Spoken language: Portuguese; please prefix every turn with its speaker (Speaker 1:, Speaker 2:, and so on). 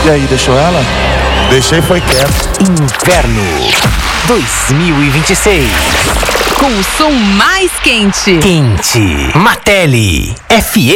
Speaker 1: E aí, deixou ela?
Speaker 2: Deixei, foi quieto.
Speaker 3: Inverno 2026.
Speaker 4: Com o som mais quente.
Speaker 3: Quente. Martelli FM.